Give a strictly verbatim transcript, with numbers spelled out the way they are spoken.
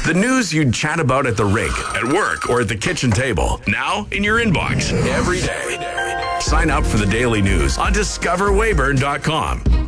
The news you'd chat about at the rink, at work, or at the kitchen table. Now in your inbox every day. Sign up for the daily news on discover weyburn dot com.